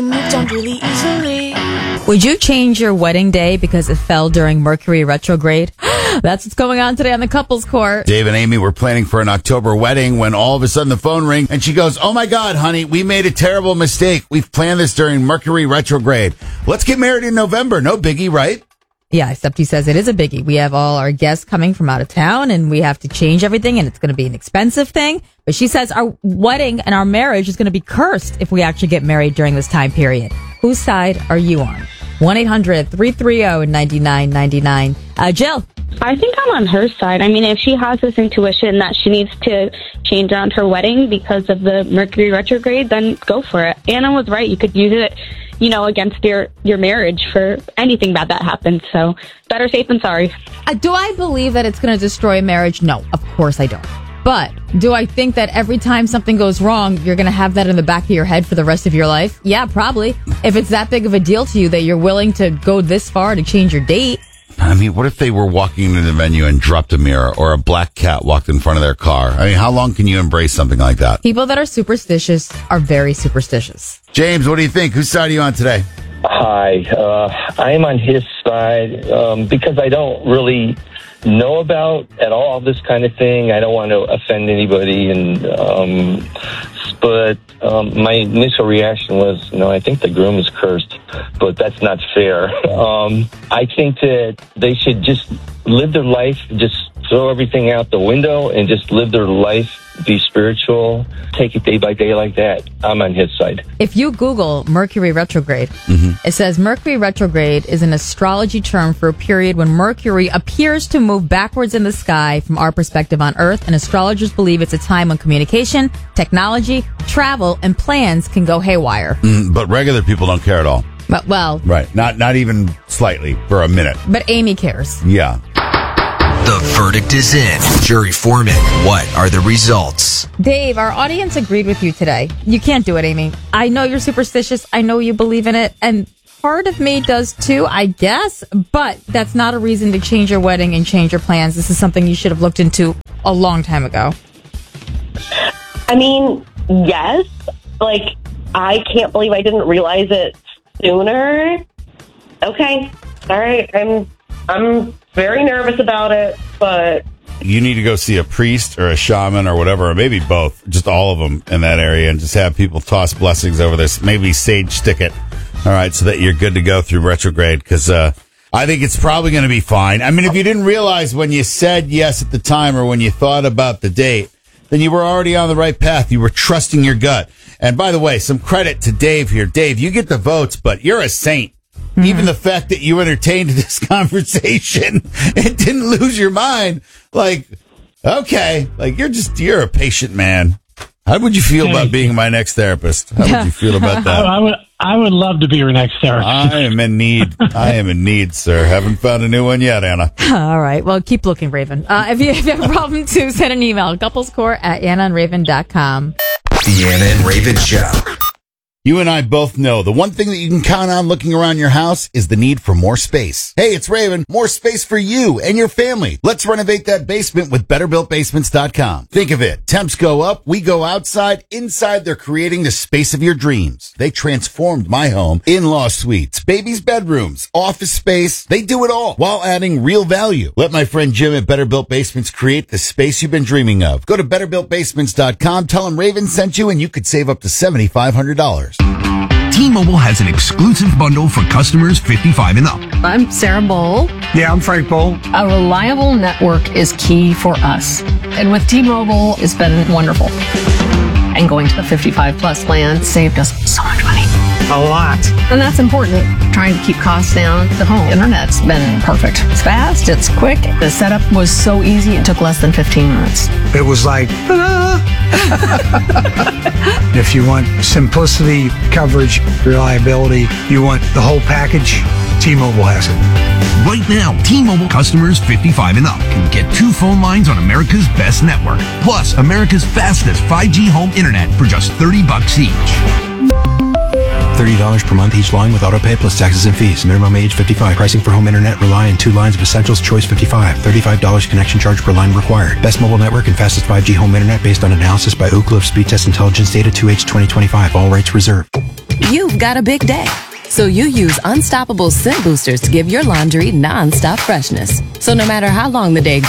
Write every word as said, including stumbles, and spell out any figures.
Moved on really easily. Would you change your wedding day because it fell during Mercury retrograde? That's what's going on today on the Couples Court. Dave and Amy were planning for an October wedding when all of a sudden the phone rang and she goes, "Oh my God, honey, we made a terrible mistake. We've planned this during Mercury retrograde. Let's get married in November." No biggie, right? Yeah, except he says it is a biggie. We have all our guests coming from out of town and we have to change everything and it's going to be an expensive thing. But she says our wedding and our marriage is going to be cursed if we actually get married during this time period. Whose side are you on? one eight hundred three three zero nine nine nine nine. Uh, Jill? I think I'm on her side. I mean, if she has this intuition that she needs to change around her wedding because of the Mercury retrograde, then go for it. Anna was right. You could use it, you know, against your, your marriage for anything bad that happens. So better safe than sorry. Uh, do I believe that it's going to destroy a marriage? No, of course I don't. But do I think that every time something goes wrong, you're going to have that in the back of your head for the rest of your life? Yeah, probably. If it's that big of a deal to you that you're willing to go this far to change your date. I mean, what if they were walking into the venue and dropped a mirror or a black cat walked in front of their car? I mean, how long can you embrace something like that? People that are superstitious are very superstitious. James, what do you think? Whose side are you on today? Hi, uh, I am on his side um, because I don't really know about at all this kind of thing. I don't want to offend anybody, and um, but um, my initial reaction was, you know, I think the groom is cursed, but that's not fair. Um, I think that they should just live their life, just throw everything out the window and just live their life, be spiritual, take it day by day like that. I'm on his side. If you Google Mercury retrograde, mm-hmm. it says Mercury retrograde is an astrology term for a period when Mercury appears to move backwards in the sky from our perspective on Earth, and astrologers believe it's a time when communication, technology, travel, and plans can go haywire. Mm, but regular people don't care at all. But, well... Right. Not, not even slightly for a minute. But Amy cares. Yeah. The verdict is in. Jury foreman, what are the results? Dave, our audience agreed with you today. You can't do it, Amy. I know you're superstitious. I know you believe in it. And part of me does too, I guess. But that's not a reason to change your wedding and change your plans. This is something you should have looked into a long time ago. I mean, yes. Like, I can't believe I didn't realize it sooner. Okay. All right. I'm... I'm very nervous about it, but... You need to go see a priest or a shaman or whatever, or maybe both, just all of them in that area, and just have people toss blessings over this. Maybe sage stick it, all right, so that you're good to go through retrograde, because uh, I think it's probably going to be fine. I mean, if you didn't realize when you said yes at the time or when you thought about the date, then you were already on the right path. You were trusting your gut. And by the way, some credit to Dave here. Dave, you get the votes, but you're a saint. Mm-hmm. Even the fact that you entertained this conversation and didn't lose your mind, like, okay, like you're just, you're a patient man. How would you feel about being my next therapist? How would you feel about that? I, I would, I would love to be your next therapist. I am in need. I am in need, sir. Haven't found a new one yet, Anna. All right. Well, keep looking, Raven. Uh, if, you, if you have a problem too, send an email, couplescore at anna and raven dot com. The Anna and Raven Show. You and I both know the one thing that you can count on looking around your house is the need for more space. Hey, it's Raven. More space for you and your family. Let's renovate that basement with better built basements dot com. Think of it. Temps go up. We go outside. Inside, they're creating the space of your dreams. They transformed my home. In-law suites, babies' bedrooms, office space. They do it all while adding real value. Let my friend Jim at Better Built Basements create the space you've been dreaming of. Go to better built basements dot com. Tell them Raven sent you and you could save up to seven thousand five hundred dollars. T-Mobile has an exclusive bundle for customers fifty-five and up. I'm Sarah Bowl. Yeah, I'm Frank Bowl. A reliable network is key for us. And with T-Mobile, it's been wonderful. And going to the fifty-five plus plan saved us so much money. A lot. And that's important. Trying to keep costs down. The home internet's been perfect. It's fast, it's quick. The setup was so easy, it took less than fifteen minutes. It was like, if you want simplicity, coverage, reliability, you want the whole package, T-Mobile has it. Right now, T-Mobile customers fifty-five and up can get two phone lines on America's best network, plus America's fastest five G home internet for just thirty bucks each. thirty dollars per month each line with autopay plus taxes and fees. Minimum age fifty-five. Pricing for home internet rely on two lines of Essentials Choice fifty-five. thirty-five dollars connection charge per line required. Best mobile network and fastest five G home internet based on analysis by Ookla of Speed Test Intelligence Data two H twenty twenty-five. All rights reserved. you've got a big day. So you use Unstoppable Scent Boosters to give your laundry non-stop freshness. So no matter how long the day goes,